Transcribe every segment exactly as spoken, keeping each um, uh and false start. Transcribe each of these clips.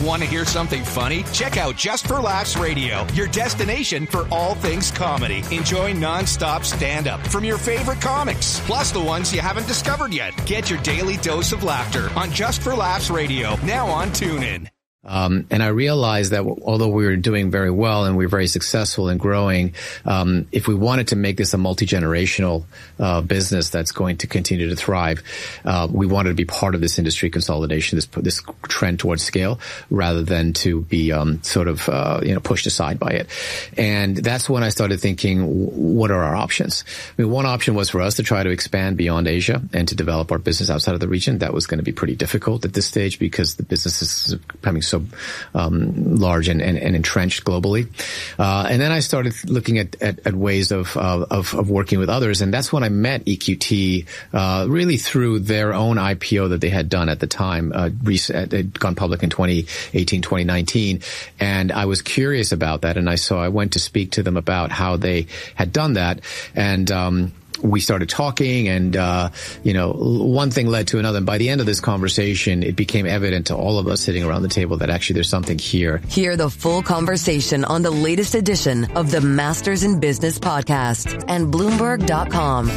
Want to hear something funny? Check out Just for Laughs Radio, your destination for all things comedy. Enjoy nonstop stand-up from your favorite comics, plus the ones you haven't discovered yet. Get your daily dose of laughter on Just for Laughs Radio, now on TuneIn. Um, and I realized that although we were doing very well and we were very successful in growing, um, if we wanted to make this a multi-generational uh, business that's going to continue to thrive, uh, we wanted to be part of this industry consolidation, this this trend towards scale, rather than to be um, sort of uh, you know pushed aside by it. And that's when I started thinking, what are our options? I mean, one option was for us to try to expand beyond Asia and to develop our business outside of the region. That was going to be pretty difficult at this stage because the business is becoming so Um, large and, and, and entrenched globally. Uh, and then I started looking at, at, at ways of, uh, of, of working with others. And that's when I met E Q T, uh, really through their own I P O that they had done at the time. Uh, they'd gone public in twenty eighteen, twenty nineteen. And I was curious about that. And I saw, I went to speak to them about how they had done that. And, um, we started talking and, uh, you know, one thing led to another. And by the end of this conversation, it became evident to all of us sitting around the table that actually there's something here. Hear the full conversation on the latest edition of the Masters in Business podcast and Bloomberg dot com.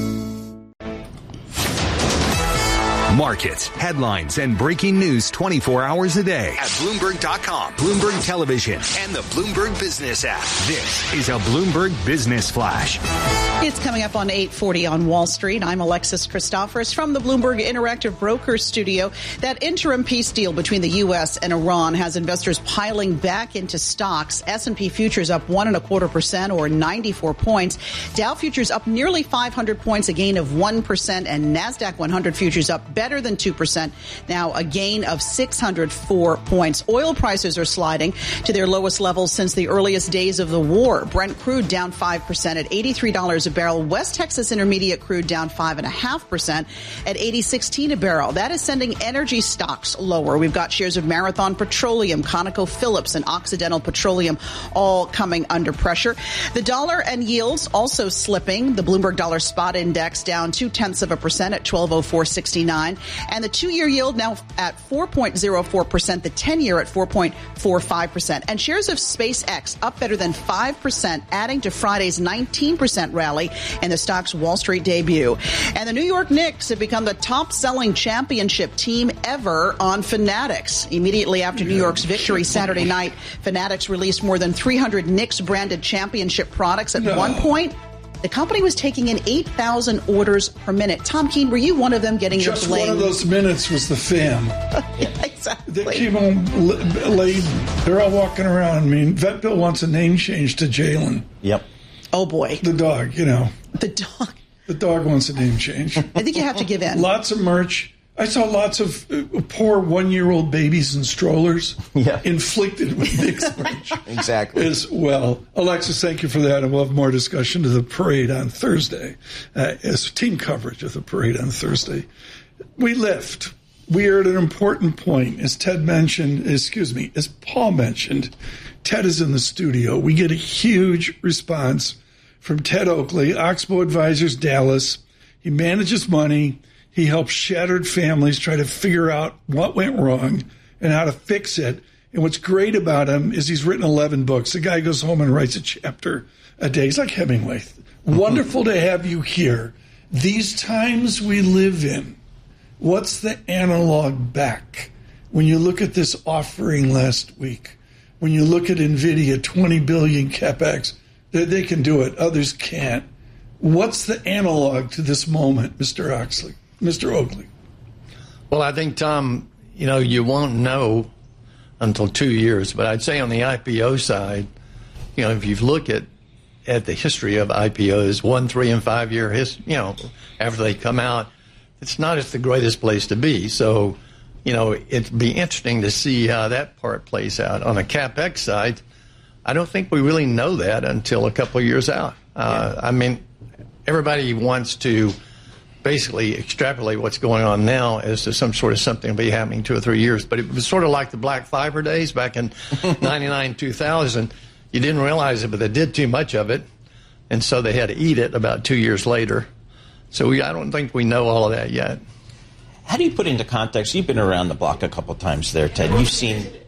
Markets, headlines, and breaking news twenty-four hours a day at Bloomberg dot com, Bloomberg Television, and the Bloomberg Business app. This is a Bloomberg Business Flash. It's coming up on eight forty on Wall Street. I'm Alexis Christoforous from the Bloomberg Interactive Brokers studio. That interim peace deal between the U S and Iran has investors piling back into stocks. S and P futures up one and a quarter percent or ninety-four points. Dow futures up nearly five hundred points, a gain of one percent, and NASDAQ one hundred futures up better than two percent, now a gain of six hundred four points. Oil prices are sliding to their lowest levels since the earliest days of the war. Brent crude down five percent at eighty-three dollars a barrel. West Texas Intermediate crude down five point five percent at eighty sixteen a barrel. That is sending energy stocks lower. We've got shares of Marathon Petroleum, ConocoPhillips, and Occidental Petroleum all coming under pressure. The dollar and yields also slipping. The Bloomberg Dollar Spot Index down two-tenths of a percent at twelve oh four sixty-nine. And the two-year yield now at four point oh four percent, the ten-year at four point four five percent. And shares of SpaceX up better than five percent, adding to Friday's nineteen percent rally in the stock's Wall Street debut. And the New York Knicks have become the top-selling championship team ever on Fanatics. Immediately after New York's victory Saturday night, Fanatics released more than three hundred Knicks-branded championship products. At no. one point, the company was taking in eight thousand orders per minute. Tom Keene, were you one of them getting Just your bling? Just one of those minutes was the fam. Yeah, exactly. They keep on laden. They're all walking around. I mean, Vet Bill wants a name change to Jalen. Yep. Oh, boy. The dog, you know. The dog. The dog wants a name change. I think you have to give in. Lots of merch. I saw lots of uh, poor one-year-old babies in strollers yeah. inflicted with Knicks merch. Exactly. As well. Alexis, thank you for that. And we'll have more discussion of the parade on Thursday, uh, as team coverage of the parade on Thursday. We lift. We are at an important point. As Ted mentioned, excuse me, as Paul mentioned, Ted is in the studio. We get a huge response from Ted Oakley, Oxbow Advisors Dallas. He manages money. He helps shattered families try to figure out what went wrong and how to fix it. And what's great about him is he's written eleven books. The guy goes home and writes a chapter a day. He's like Hemingway. Wonderful to have you here. These times we live in, what's the analog back? When you look at this offering last week, when you look at NVIDIA, twenty billion capex, they, they can do it. Others can't. What's the analog to this moment, Mister Oxley? Mister Oakley. Well, I think, Tom, you know, you won't know until two years. But I'd say on the I P O side, you know, if you look at at the history of I P Os, one, three, and five year his, you know, after they come out, it's not as the greatest place to be. So, you know, it'd be interesting to see how that part plays out. On the CapEx side, I don't think we really know that until a couple of years out. Uh, yeah. I mean, everybody wants to basically extrapolate what's going on now as to some sort of something will be happening two or three years. But it was sort of like the Black Fiber days back in ninety-nine, two thousand. You didn't realize it, but they did too much of it. And so they had to eat it about two years later. So we, I don't think we know all of that yet. How do you put into context, you've been around the block a couple times there, Ted. You've seen